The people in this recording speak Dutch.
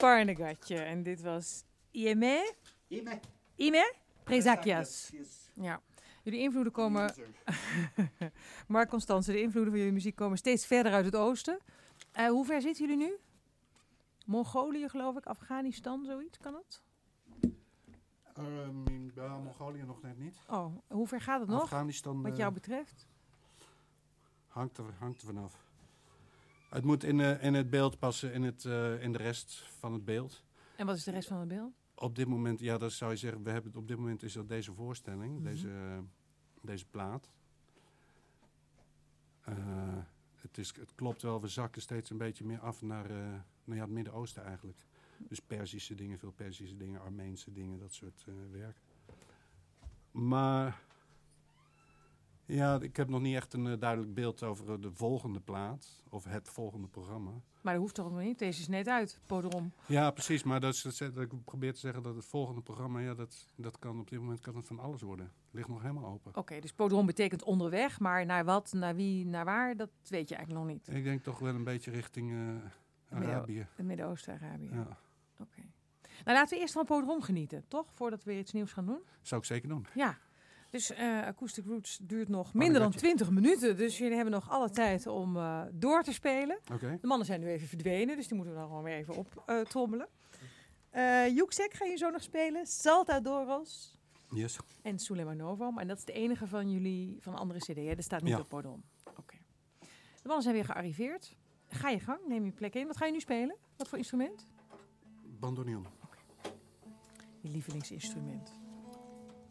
Parnegatje. En dit was Ime Presakias. Ja. Jullie invloeden komen... Mark Constance, de invloeden van jullie muziek komen steeds verder uit het oosten. Hoe ver zitten jullie nu? Mongolië, geloof ik. Afghanistan, zoiets. Kan het? Mongolië nog net niet. Oh, hoe ver gaat het nog? Afghanistan, wat jou betreft? Hangt er vanaf. Het moet in het beeld passen, in de rest van het beeld. En wat is de rest van het beeld? Op dit moment, ja, dat zou je zeggen, op dit moment is dat deze voorstelling, deze plaat. Het klopt wel, we zakken steeds een beetje meer af naar het Midden-Oosten eigenlijk. Dus Perzische dingen, veel Perzische dingen, Armeense dingen, dat soort werk. Maar ja, ik heb nog niet echt een duidelijk beeld over de volgende plaat of het volgende programma. Maar dat hoeft toch nog niet? Deze is net uit, Podrom. Ja, precies. Maar dat ik probeer te zeggen dat het volgende programma, ja, dat kan op dit moment van alles worden. Het ligt nog helemaal open. Oké, dus Podrom betekent onderweg, maar naar wat, naar wie, naar waar, dat weet je eigenlijk nog niet. Ik denk toch wel een beetje richting Arabië. Het Midden-Oosten-Arabië. Ja. Oké. Nou, laten we eerst van Podrom genieten, toch? Voordat we weer iets nieuws gaan doen. Zou ik zeker doen. Ja. Dus Acoustic Roots duurt nog minder dan 20 minuten. Dus jullie hebben nog alle tijd om door te spelen. Okay. De mannen zijn nu even verdwenen, dus die moeten we dan gewoon weer even optrommelen. Yuksek ga je zo nog spelen. Saltadoros. Yes. En Suleimanova. En dat is de enige van jullie van andere cd's. Dat staat niet op Podrom. Oké. De mannen zijn weer gearriveerd. Ga je gang, neem je plek in. Wat ga je nu spelen? Wat voor instrument? Bandoneon. Je lievelingsinstrument.